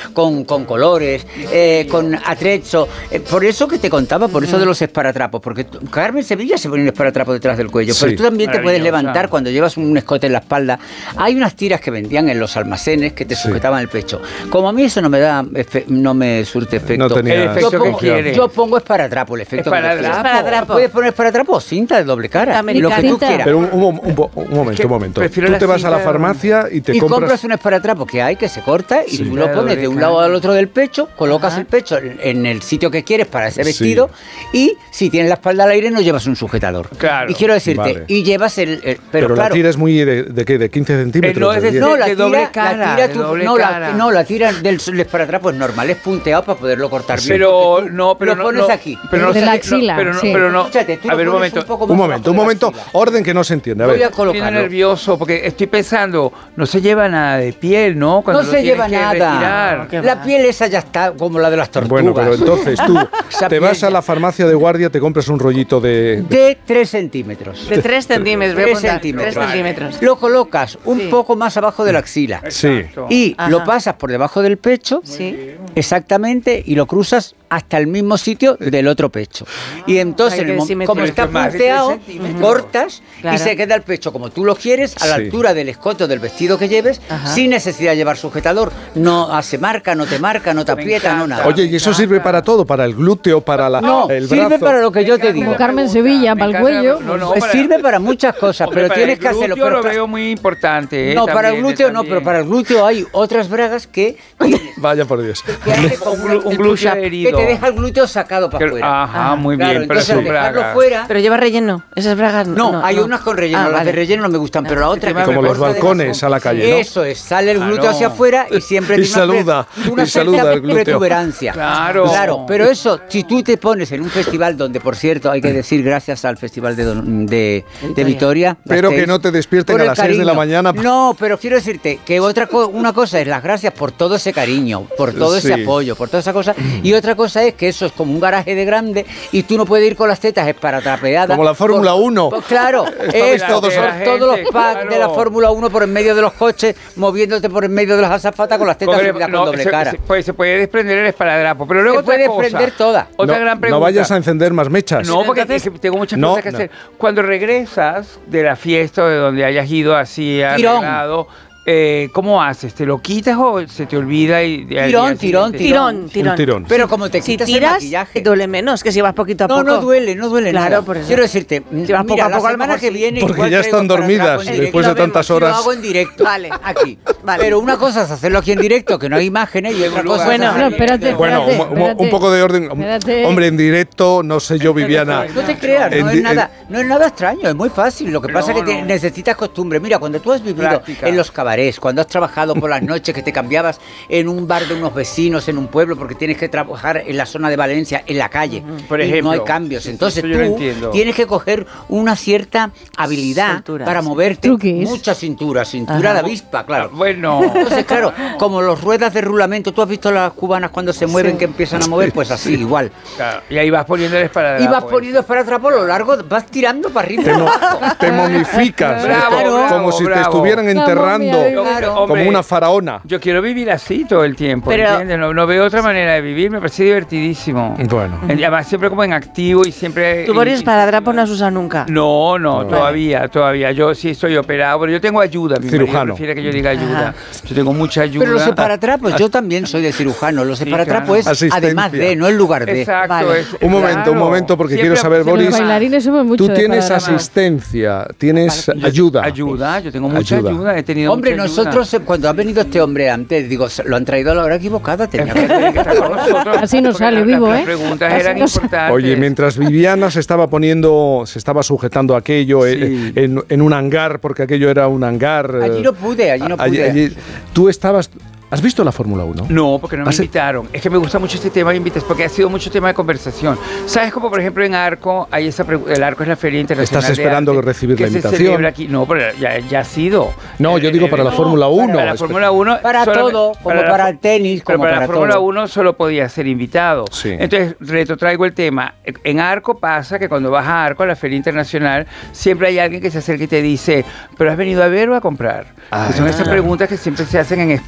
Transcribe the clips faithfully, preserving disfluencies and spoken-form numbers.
con, con colores, eh, con atrezzo. Eh, por eso que te contaba, por eso de los esparatrapos, porque tú, Carmen Sevilla se pone un esparatrapo detrás del cuello, sí. Pero tú también te puedes levantar cuando llevas un escote en la espalda. Hay unas tiras que vendían en los almacenes que te sujetaban sí. el pecho. Como a mí eso no me da, efe, no me surte efecto. No tenía el efecto yo, pongo, que quiere. Yo pongo esparatrapo, el efecto esparatrapo. que esparatrapo. Puedes poner esparatrapo o cinta de doble cara, lo que tú quieras. Pero un, un, un, un momento, un momento. Tú te vas a la farmacia y te y compras... compras un esparatrapo que hay, que se corta y sí. tú lo pones de un lado al otro del pecho, colocas Ajá. el pecho en el sitio que quieres para ese vestido sí. y si tienes la espalda al aire no llevas un sujetador. Claro. Y quiero decirte, vale. y llevas el... el pero pero claro, la tira es muy de, de qué, de quince centímetros. Eh, no, es de, no, la de tira, doble cara. La tira de tú, doble no, cara. La, no, la tira del esparatrapo es normal, es punteado para poderlo cortar bien. Pero no, pero lo pones no, aquí. Pero no de se, la axila. No, pero no, sí. pero no. Escúchate, tú a ver, un momento. Un, un momento, un momento. Orden que no se entiende. A ver. Voy a Estoy colocarlo. nervioso porque estoy pensando, no se lleva nada de piel, ¿no? Cuando no lo se lleva que nada. No, la piel esa ya está como la de las tortugas. Bueno, pero entonces tú te vas a la farmacia de guardia, te compras un rollito de... De tres centímetros. De tres centímetros. Tres centímetros. Tres centímetros. Lo colocas un sí. poco más abajo de la axila. Sí. Y Ajá. lo pasas por debajo del pecho. Sí. Exactamente. Y lo cruzas hasta el mismo sitio del otro pecho. Y entonces, Ay, el, como está punteado, cortas claro. y se queda el pecho como tú lo quieres, a la sí. altura del escote del vestido que lleves, Ajá. sin necesidad de llevar sujetador. No hace marca, no te marca, no te aprieta, no nada. Oye, ¿y eso sirve para todo? ¿Para el glúteo, para la, no, el brazo? No, sirve para lo que yo te digo. Como Carmen Sevilla, para el cuello. No, no, pues para, sirve para muchas cosas, pero para tienes el que hacerlo. Yo lo veo muy importante. Eh, no, también, para el glúteo también. no, pero para el glúteo hay otras bragas que... Vaya por Dios. Que hace como un, un glúteo herido. Que te deja el glúteo sacado para afuera. Ajá, muy claro, bien, pero entonces son dejarlo bragas. fuera... Pero lleva relleno, esas bragas no. No, no hay no. unas con relleno, ah, las vale. de relleno no me gustan, pero la otra... Que como los balcones a la calle, ¿no? Eso es, sale el glúteo claro. hacia afuera y siempre y tiene saluda, una, una y saluda el glúteo. Protuberancia. Claro. Claro, pero eso, si tú te pones en un festival donde, por cierto, hay que decir gracias al Festival de, Don, de, de Vitoria... Pero que no te despierten a las seis de la mañana. No, pero quiero decirte que otra co una cosa es las gracias por todo ese cariño, por todo sí. ese apoyo, por toda esa cosa, y otra cosa es que eso es como un garaje de grande y tú no puedes ir con las tetas esparatrapeadas. Como la Fórmula uno. Pues claro, es todos, gente, todos los packs claro. de la Fórmula uno por en medio de los coches, moviéndote por en medio de las azafatas con las tetas Porque, subidas no, con doble se, cara. Se, pues, se puede desprender el esparadrapo, pero luego se puede desprender toda. Otra no, gran pregunta. No vayas a encender más mechas. No, porque entonces, tengo muchas no, cosas que no. hacer. Cuando regresas de la fiesta o de donde hayas ido así arreglado, eh, ¿cómo haces? ¿Te lo quitas o se te olvida? Y, tirón, tirón, tirón, tirón. tirón. Pero como te quitas si tiras, el maquillaje, duele menos que si vas poquito a no, poco. No, no duele, no duele claro, nada. Por eso. Quiero decirte, si vas mira, poco a poco, la semana que viene... Porque ya están dormidas después de tantas horas. Lo hago en directo, vale, aquí. Vale. Pero una cosa es hacerlo aquí en directo, que no hay imágenes, y otra cosa bueno, es... No, espérate, bueno, espérate, un, espérate, un poco de orden. espérate. Hombre, en directo, no sé yo, Viviana. No te creas, no es, nada, no es nada extraño, es muy fácil. Lo que pasa es que te, necesitas costumbre. Mira, cuando tú has vivido Práctica. en los cabarets, cuando has trabajado por las noches, que te cambiabas en un bar de unos vecinos, en un pueblo, porque tienes que trabajar en la zona de Valencia, en la calle, por y ejemplo, no hay cambios. Entonces yo no tú tienes que coger una cierta habilidad Cinturas. para moverte. Truquis. Mucha cintura, cintura Ajá. de avispa, claro. Bueno. Entonces, claro, como los ruedas de rulamento, ¿tú has visto las cubanas cuando se mueven, sí. que empiezan a mover? Pues así, sí. igual. Claro. Y ahí vas poniendo el esparadrapo. Y vas poniendo esparadrapo a lo largo, vas tirando para arriba. Te, mo te momificas, bravo, como, bravo, como si bravo. te estuvieran enterrando, Yo, claro. como Hombre, una faraona. Yo quiero vivir así todo el tiempo, Pero, ¿entiendes? No, no veo otra manera de vivir, me parece divertidísimo. Bueno. Además, siempre como en activo y siempre... ¿Tú, Boris, esparadrapo no has usado nunca? No, no, No. todavía, todavía. Yo sí estoy operado, pero yo tengo ayuda. Mi Cirujano. prefiere que yo diga ayuda. Ajá. Yo tengo mucha ayuda. Pero los esparatrapos, yo también soy de cirujano. Los Sí, esparatrapos claro. es Asistencia. además de, no en lugar de. Exacto. Vale. Es, Un momento, claro. un momento, porque Siempre- quiero saber, siempre Boris, Los más. bailarines somos mucho Tú de tienes esparadrapo. asistencia, tienes Yo- ayuda. Ayuda, yo tengo mucha ayuda, Ayuda. he tenido Hombre, mucha ayuda. nosotros, eh, cuando ha venido este hombre antes, digo, se- lo han traído a la hora equivocada. Tenía que Tiene que estar con nosotros, Así no porque sale las- vivo, las ¿eh? preguntas Así eran no sale. importantes. Oye, mientras Viviana se estaba poniendo, se estaba sujetando aquello Sí. eh, en, en un hangar, porque aquello era un hangar. eh, Allí no pude, allí no allí- pude. allí- tú estabas. ¿Has visto la Fórmula uno? No, porque no me ¿Ah, sí? invitaron. Es que me gusta mucho este tema de invitas, porque ha sido mucho tema de conversación. ¿Sabes como por ejemplo en Arco, hay esa pre- el Arco es la Feria Internacional ¿Estás de esperando Arte recibir que la se invitación? celebra aquí? No, pero ya, ya ha sido. No, yo Eh, digo eh, para la no, Fórmula uno. Para la Fórmula uno. Para solamente- todo, como la- para el tenis, Pero como para para la Fórmula todo. uno solo podía ser invitado. Sí. Entonces, retrotraigo el tema. En Arco pasa que cuando vas a Arco, a la Feria Internacional, siempre hay alguien que se acerca y te dice, ¿pero has venido a ver o a comprar? Ah, Que son esas claro. preguntas que siempre se hacen en España, que son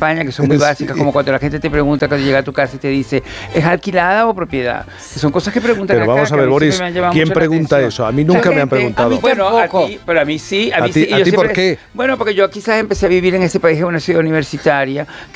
muy básicas, como cuando la gente te pregunta cuando llega a tu casa y te dice, ¿es alquilada o propiedad? Que son cosas que preguntan Pero acá, vamos a ver, Boris, ¿quién pregunta eso? A mí nunca me han preguntado. A mí bueno, a ti, pero a mí sí. A, ¿A mí ti, sí. ¿a ti por qué? Bueno, porque yo quizás empecé a vivir en ese país, en una ciudad universitaria,